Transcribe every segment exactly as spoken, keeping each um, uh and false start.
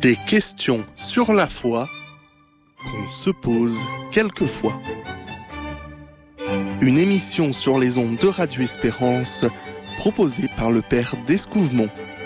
Des questions sur la foi qu'on se pose quelquefois. Une émission sur les ondes de Radio Espérance proposée par le Père d'Escouvemont.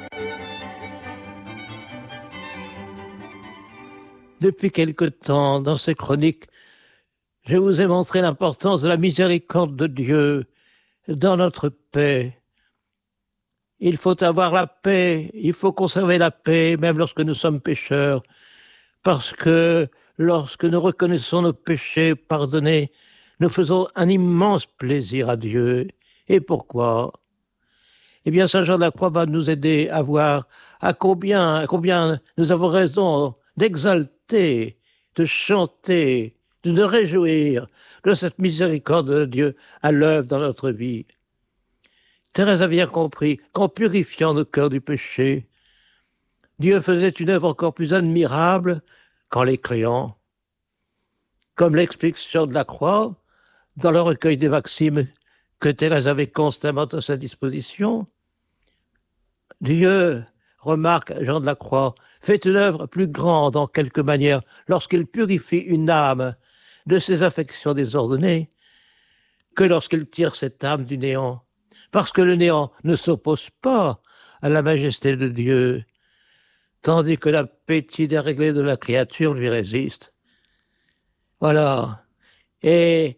Depuis quelque temps, dans ces chroniques, je vous ai montré l'importance de la miséricorde de Dieu dans notre paix. Il faut avoir la paix, il faut conserver la paix, même lorsque nous sommes pécheurs, parce que lorsque nous reconnaissons nos péchés pardonnés, nous faisons un immense plaisir à Dieu. Et pourquoi ? Eh bien, Saint Jean de la Croix va nous aider à voir à combien, à combien nous avons raison d'exalter, de chanter, de nous réjouir de cette miséricorde de Dieu à l'œuvre dans notre vie. Thérèse a bien compris qu'en purifiant nos cœurs du péché, Dieu faisait une œuvre encore plus admirable qu'en les créant. Comme l'explique Jean de la Croix dans le recueil des Maximes que Thérèse avait constamment à sa disposition, Dieu, remarque Jean de la Croix, fait une œuvre plus grande en quelque manière lorsqu'il purifie une âme de ses affections désordonnées que lorsqu'il tire cette âme du néant. Parce que le néant ne s'oppose pas à la majesté de Dieu, tandis que l'appétit déréglé de la créature lui résiste. Voilà. Et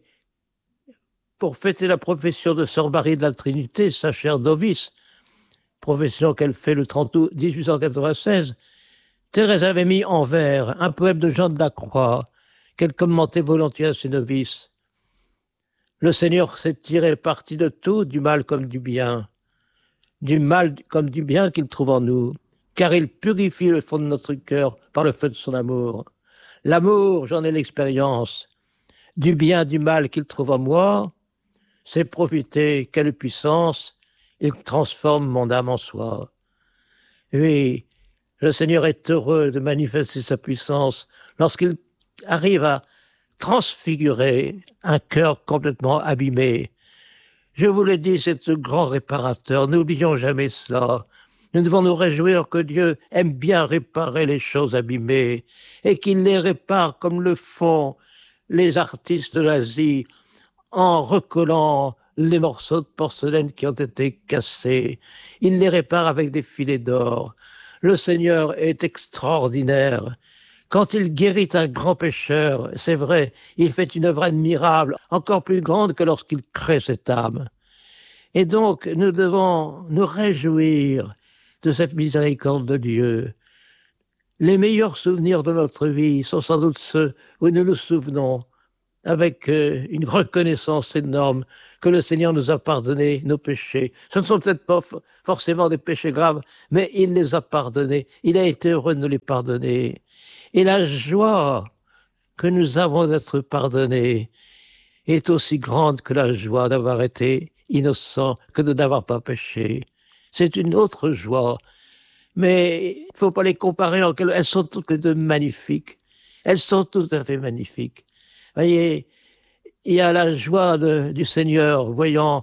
pour fêter la profession de Sœur Marie de la Trinité, sa chère novice, profession qu'elle fait le trente août mille huit cent quatre-vingt-seize, Thérèse avait mis en vers un poème de Jean de la Croix qu'elle commentait volontiers à ses novices. Le Seigneur s'est tiré parti de tout, du mal comme du bien, du mal comme du bien qu'il trouve en nous, car il purifie le fond de notre cœur par le feu de son amour. L'amour, j'en ai l'expérience, du bien, du mal qu'il trouve en moi, c'est profiter, quelle puissance, il transforme mon âme en soi. Oui, le Seigneur est heureux de manifester sa puissance lorsqu'il arrive à transfigurer un cœur complètement abîmé. Je vous l'ai dit, c'est ce grand réparateur. N'oublions jamais cela. Nous devons nous réjouir que Dieu aime bien réparer les choses abîmées et qu'il les répare comme le font les artistes de l'Asie en recollant les morceaux de porcelaine qui ont été cassés. Il les répare avec des filets d'or. Le Seigneur est extraordinaire. Quand il guérit un grand pécheur, c'est vrai, il fait une œuvre admirable, encore plus grande que lorsqu'il crée cette âme. Et donc, nous devons nous réjouir de cette miséricorde de Dieu. Les meilleurs souvenirs de notre vie sont sans doute ceux où nous nous souvenons avec euh, une reconnaissance énorme que le Seigneur nous a pardonné nos péchés. Ce ne sont peut-être pas f- forcément des péchés graves, mais il les a pardonnés. Il a été heureux de nous les pardonner. Et la joie que nous avons d'être pardonnés est aussi grande que la joie d'avoir été innocent, que de n'avoir pas péché. C'est une autre joie. Mais il ne faut pas les comparer en quelque... Elles sont toutes les deux magnifiques. Elles sont tout à fait magnifiques. Voyez, il y a la joie de, du Seigneur, voyant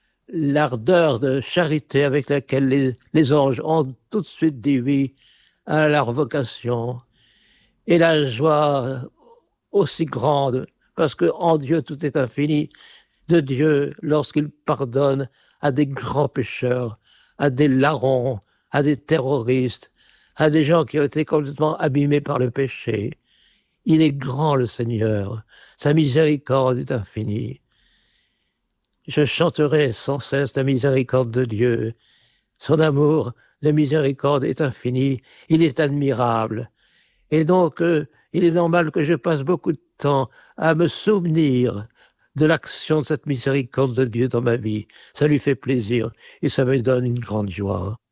l'ardeur de charité avec laquelle les, les anges ont tout de suite dit oui à leur vocation. Et la joie aussi grande, parce que en Dieu tout est infini, de Dieu lorsqu'il pardonne à des grands pécheurs, à des larrons, à des terroristes, à des gens qui ont été complètement abîmés par le péché. Il est grand le Seigneur, sa miséricorde est infinie. Je chanterai sans cesse la miséricorde de Dieu. Son amour de miséricorde est infini, il est admirable. Et donc, euh, il est normal que je passe beaucoup de temps à me souvenir de l'action de cette miséricorde de Dieu dans ma vie. Ça lui fait plaisir et ça me donne une grande joie.